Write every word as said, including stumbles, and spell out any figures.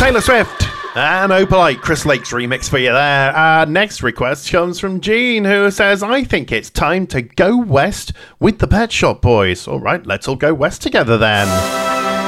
Taylor Swift and Opalite, Chris Lake's remix for you there. Uh, next request comes from Jean, who says, I think it's time to go west with the Pet Shop Boys. All right, let's all go west together then.